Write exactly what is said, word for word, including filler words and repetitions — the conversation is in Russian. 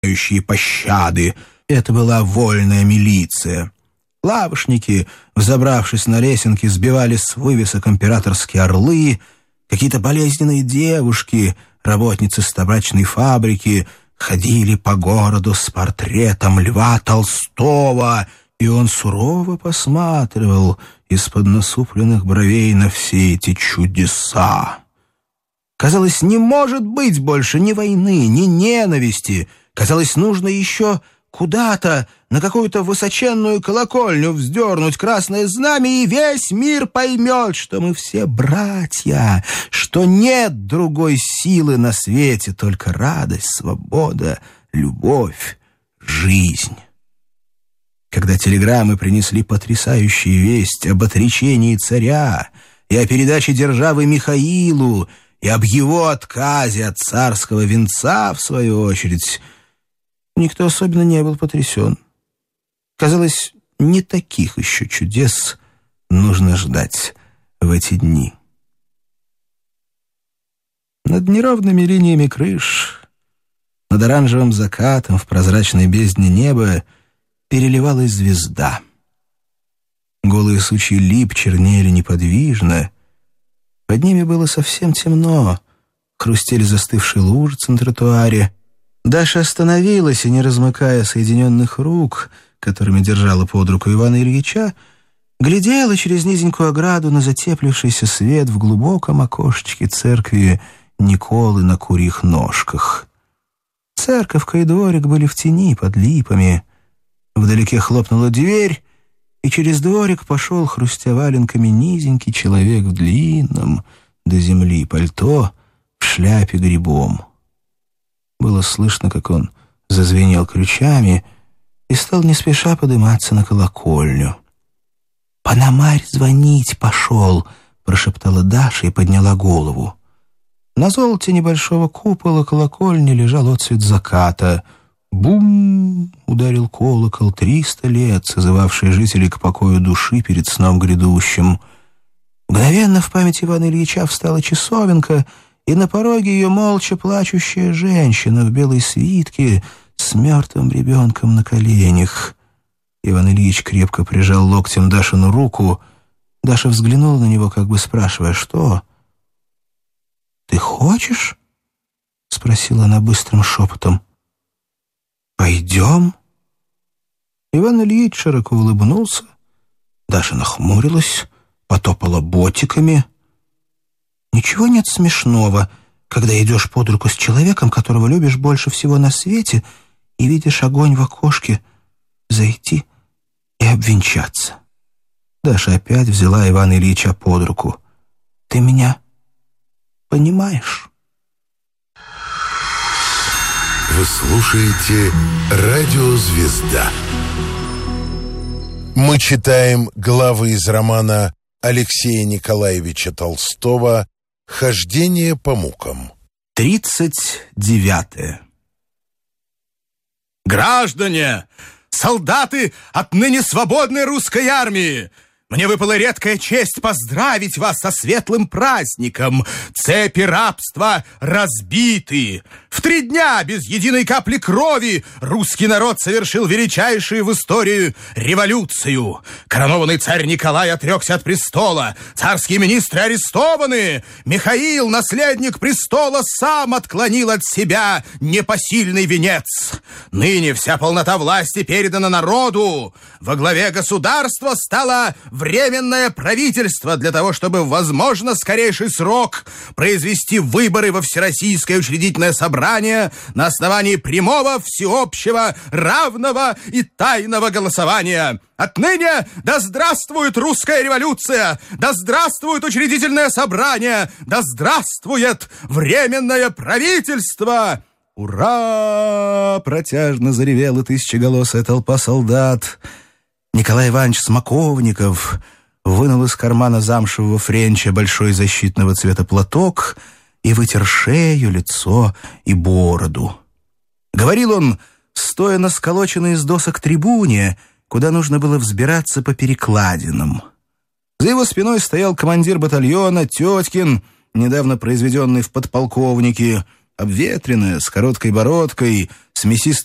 знающие пощады. Это была вольная милиция. Лавошники, взобравшись на лесенки, сбивали с вывесок императорские орлы. Какие-то болезненные девушки, работницы с табачной фабрики, ходили по городу с портретом Льва Толстого, и он сурово посматривал из-под насупленных бровей на все эти чудеса. Казалось, не может быть больше ни войны, ни ненависти. Казалось, нужно еще куда-то, на какую-то высоченную колокольню вздернуть красное знамя, и весь мир поймет, что мы все братья, что нет другой силы на свете, только радость, свобода, любовь, жизнь. Когда телеграммы принесли потрясающую весть об отречении царя и о передаче державы Михаилу, и об его отказе от царского венца, в свою очередь, никто особенно не был потрясен. Казалось, не таких еще чудес нужно ждать в эти дни. Над неровными линиями крыш, над оранжевым закатом в прозрачной бездне неба переливалась звезда. Голые сучьи лип чернели неподвижно. Под ними было совсем темно, хрустели застывшие лужицы на тротуаре. Даша остановилась и, не размыкая соединенных рук, которыми держала под руку Ивана Ильича, глядела через низенькую ограду на затеплившийся свет в глубоком окошечке церкви Николы на курьих ножках. Церковка и дворик были в тени под липами. Вдалеке хлопнула дверь, и через дворик пошел, хрустя валенками, низенький человек в длинном до земли пальто, в шляпе грибом. Было слышно, как он зазвенел ключами и стал не спеша подниматься на колокольню. «Пономарь звонить пошел», — прошептала Даша и подняла голову. На золоте небольшого купола колокольни лежал отцвет заката. «Бум!» — ударил колокол, триста лет созывавший жителей к покою души перед сном грядущим. Мгновенно в память Ивана Ильича встала часовенка, и на пороге ее молча плачущая женщина в белой свитке с мертвым ребенком на коленях. Иван Ильич крепко прижал локтем Дашину руку. Даша взглянула на него, как бы спрашивая, что? «Ты хочешь?» — спросила она быстрым шепотом. «Пойдем?» Иван Ильич широко улыбнулся. Даша нахмурилась, потопала ботиками. «Ничего нет смешного, когда идешь под руку с человеком, которого любишь больше всего на свете, и видишь огонь в окошке, зайти и обвенчаться». Даша опять взяла Ивана Ильича под руку. «Ты меня понимаешь?» Вы слушаете «Радио Звезда». Мы читаем главы из романа Алексея Николаевича Толстого «Хождение по мукам». Тридцать девятое. Граждане, солдаты отныне свободной русской армии! Мне выпала редкая честь поздравить вас со светлым праздником. Цепи рабства разбиты. В три дня без единой капли крови русский народ совершил величайшую в истории революцию. Коронованный царь Николай отрекся от престола. Царские министры арестованы. Михаил, наследник престола, сам отклонил от себя непосильный венец. Ныне вся полнота власти передана народу. Во главе государства стала Временное правительство для того, чтобы в возможно скорейший срок произвести выборы во Всероссийское учредительное собрание на основании прямого, всеобщего, равного и тайного голосования. Отныне да здравствует русская революция, да здравствует учредительное собрание, да здравствует Временное правительство! «Ура!» — протяжно заревела тысячеголосая толпа солдат. Николай Иванович Смоковников вынул из кармана замшевого френча большой защитного цвета платок и вытер шею, лицо и бороду. Говорил он, стоя на сколоченной из досок трибуне, куда нужно было взбираться по перекладинам. За его спиной стоял командир батальона Теткин, недавно произведенный в подполковники, обветренная, с короткой бородкой, с мясистым